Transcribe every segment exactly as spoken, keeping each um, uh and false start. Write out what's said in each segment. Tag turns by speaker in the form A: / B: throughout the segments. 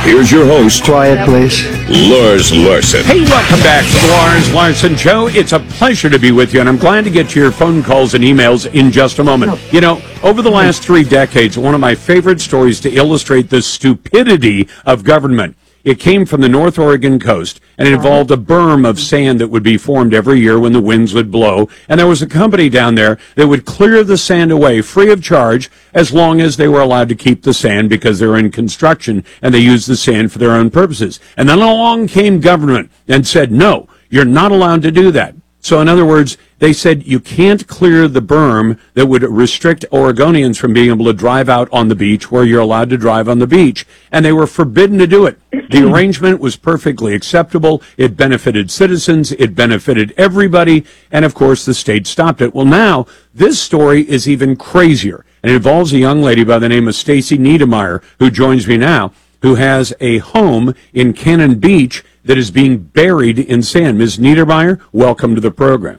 A: Here's your host.
B: Quiet, please.
A: Lars Larson.
C: Hey, welcome back to the Lars Larson Show. It's a pleasure to be with you, and I'm glad to get to your phone calls and emails in just a moment. You know, over the last three decades, one of my favorite stories to illustrate the stupidity of government. It came from the North Oregon coast, and it involved a berm of sand that would be formed every year when the winds would blow. And there was a company down there that would clear the sand away free of charge as long as they were allowed to keep the sand because they were in construction and they used the sand for their own purposes. And then along came government and said, no, you're not allowed to do that. So in other words, they said you can't clear the berm that would restrict Oregonians from being able to drive out on the beach where you're allowed to drive on the beach. And they were forbidden to do it. The arrangement was perfectly acceptable. It benefited citizens. It benefited everybody. And of course, the state stopped it. Well, now this story is even crazier. And it involves a young lady by the name of Stacy Niedermeyer, who joins me now, who has a home in Cannon Beach that is being buried in sand. Miz Niedermeyer, welcome to the program.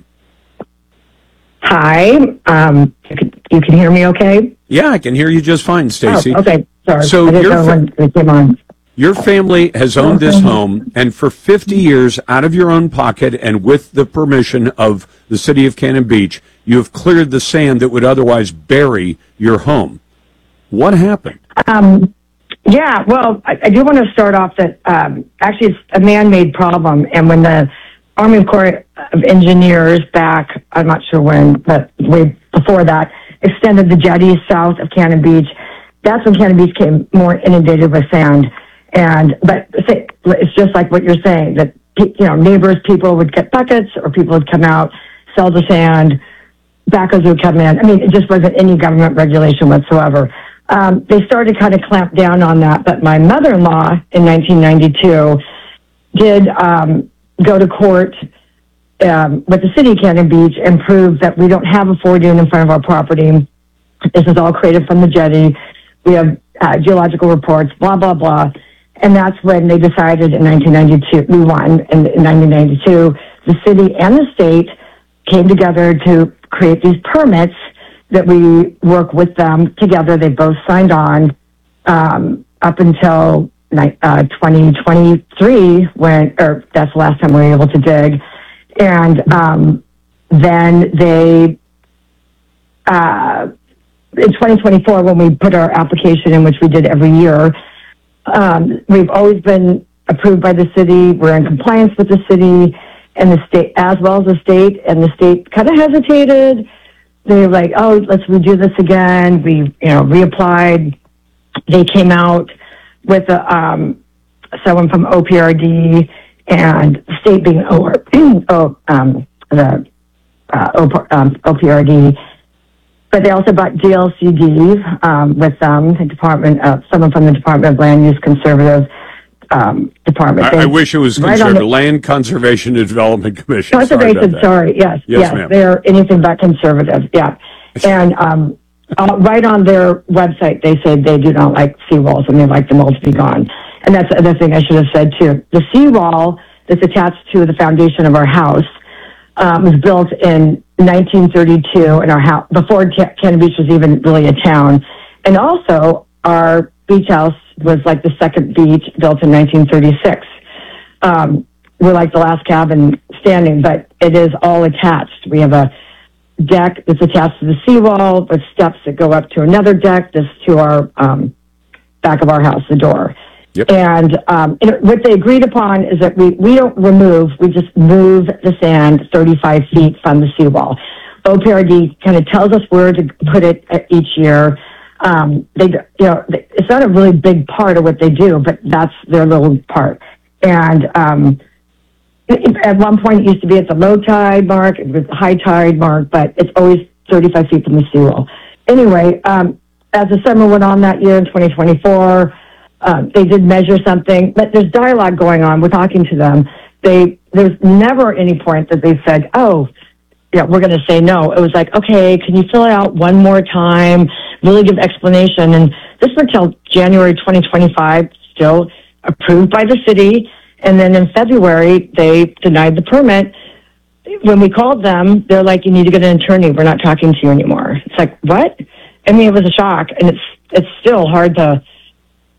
D: Hi. Um, you can, you can hear me okay?
C: Yeah, I can hear you just fine, Stacy.
D: Oh, okay, sorry.
C: So
D: I didn't
C: your,
D: know when it came on.
C: Your family has owned this home, and for fifty years, out of your own pocket and with the permission of the city of Cannon Beach, you have cleared the sand that would otherwise bury your home. What happened?
D: Um, yeah, well, I, I do want to start off that um, actually it's a man-made problem, and when the Army Corps of Engineers back, I'm not sure when, but way before that, extended the jetty south of Cannon Beach, that's when Cannon Beach came more inundated with sand. And, but it's just like what you're saying, that, you know, neighbors, people would get buckets or people would come out, sell the sand, backhoes would come in. I mean, it just wasn't any government regulation whatsoever. Um, they started to kind of clamp down on that, but my mother-in-law in nineteen ninety-two did um, go to court um, with the city of Cannon Beach and prove that we don't have a Ford dune in front of our property. This is all created from the jetty. We have uh, geological reports, blah, blah, blah. And that's when they decided in nineteen ninety-two, we won in, in nineteen ninety-two, the city and the state came together to create these permits that we work with them together. They both signed on um, up until uh, twenty twenty-three, when, or that's the last time we were able to dig. And um, then they, uh, in twenty twenty-four, when we put our application in, which we did every year, Um, we've always been approved by the city. We're in compliance with the city and the state, as well as the state. And the state kind of hesitated. They were like, "Oh, let's redo this again." We, you know, reapplied. They came out with a, um, someone from O P R D, and the state being o, o, um, the uh, o, um, O P R D. But they also bought D L C D um, with them, the Department of, someone from the Department of Land Use Conservative um, Department.
C: I, I wish it was
D: right
C: conservative.
D: the,
C: Land Conservation and Development Commission.
D: Conservation, sorry, sorry yes,
C: yes,
D: yes,
C: ma'am.
D: They're anything but conservative, yeah. And um, uh, right on their website, they say they do not like seawalls and they like them all to be gone. And that's the other thing I should have said too. The seawall that's attached to the foundation of our house um, was built in nineteen thirty-two in our house, before Cannon Beach was even really a town. And also, our beach house was like the second beach, built in nineteen thirty-six. Um, we're like the last cabin standing, but it is all attached. We have a deck that's attached to the seawall with steps that go up to another deck that's to our um, back of our house, the door.
C: Yep.
D: And, um, and what they agreed upon is that we, we don't remove, we just move the sand thirty-five feet from the seawall. O P R D kind of tells us where to put it each year. Um, they, you know, it's not a really big part of what they do, but that's their little part. And um, it, at one point, it used to be at the low tide mark, it was the high tide mark, but it's always thirty-five feet from the seawall. Anyway, um, as the summer went on that year in twenty twenty-four, Um, they did measure something, but there's dialogue going on. We're talking to them. They, there's never any point that they said, oh, yeah, we're going to say no. It was like, okay, can you fill it out one more time, really give explanation? And this went until January twenty twenty-five, still approved by the city. And then in February, they denied the permit. When we called them, they're like, you need to get an attorney. We're not talking to you anymore. It's like, what? I mean, it was a shock. And it's, it's still hard to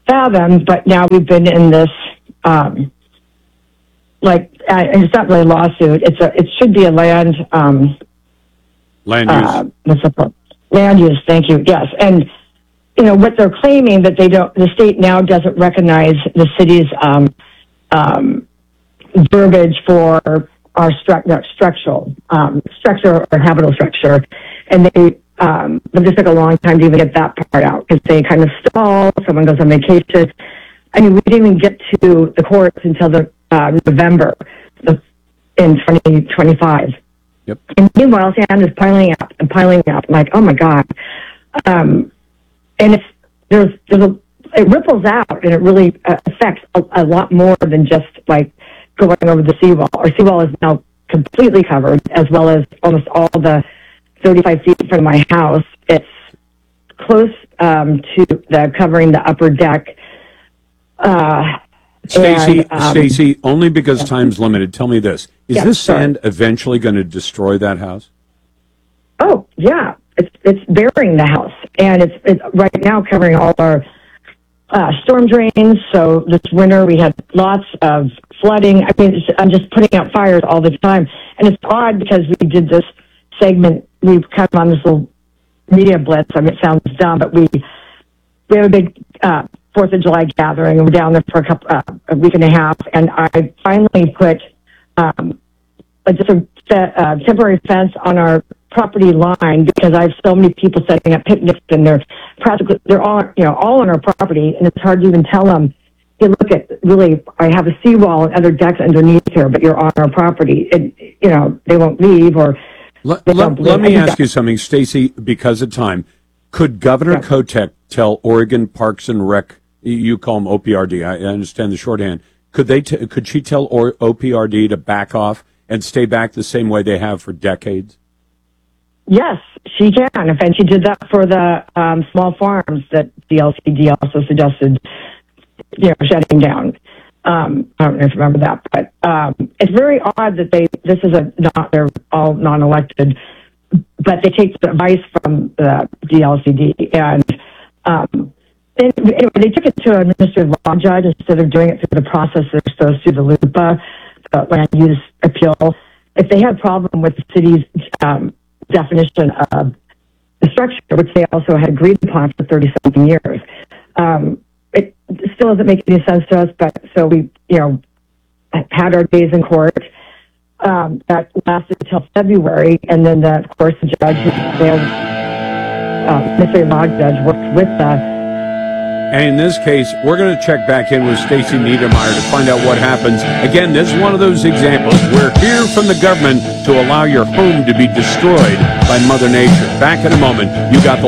D: fathom, but now we've been in this, um, like, uh, and it's not really a lawsuit. It's a, it should be a land, um,
C: Land use.
D: uh, what's the, land use, thank you, yes. And, you know, what they're claiming that they don't, the state now doesn't recognize the city's, um, um, verbiage for our stru- no, structural, um, structure or habitable structure. And they, um, it just took a long time to even get that part out because they kind of stall, someone goes on vacation. I mean, we didn't even get to the courts until the, uh, November the, in twenty twenty-five.
C: Yep.
D: And meanwhile, sand is piling up and piling up. I'm like, oh my God. Um, and it's, there's, there's a, it ripples out and it really uh, affects a, a lot more than just like going over the seawall. Our seawall is now completely covered, as well as almost all the thirty-five feet in front of my house. It's close um, to the covering the upper deck. Uh,
C: Stacy,
D: and, um,
C: Stacy, only because time's limited, tell me this. Is
D: Yeah,
C: this
D: sorry.
C: sand eventually going to destroy that house?
D: Oh yeah, it's it's burying the house, and it's it's right now covering all our uh, storm drains. So this winter we had lots of flooding. I mean, it's, I'm just putting out fires all the time, and it's odd because we did this segment. We've come on this little media blitz. I mean, it sounds dumb, but we we have a big uh, Fourth of July gathering, and we're down there for a couple uh, a week and a half, and I finally put um, a, just a fe- uh, temporary fence on our property line because I have so many people setting up picnics, and they're practically they're all you know all on our property, and it's hard to even tell them, hey, look at really I have a seawall and other decks underneath here, but you're on our property, and you know they won't leave or.
C: Let,
D: they
C: let,
D: don't
C: let me
D: believe-
C: ask you something, Stacy, because of time. Could Governor
D: Yeah.
C: Kotek tell Oregon Parks and Rec, you call them O P R D, I understand the shorthand, could they? T- could she tell or- O P R D to back off and stay back the same way they have for decades?
D: Yes, she can. And she did that for the um, small farms that the L C D also suggested, you know, shutting down. Um, I don't know if you remember that, but um, it's very odd that they. This is a not. They're all non-elected, but they take the advice from the D L C D, and um, and anyway, they took it to an administrative law judge instead of doing it through the process they're supposed to, the LUPA, the land use appeal. If they had a problem with the city's um, definition of the structure, which they also had agreed upon for thirty-something years. Um, it still doesn't make any sense to us, but so we, you know, had our days in court. Um, that lasted until February, and then, the, of course, the judge, the uh, administrative law judge, worked with the
C: And in this case, we're going to check back in with Stacy Niedermeyer to find out what happens. Again, this is one of those examples. We're here from the government to allow your home to be destroyed by Mother Nature. Back in a moment, you got the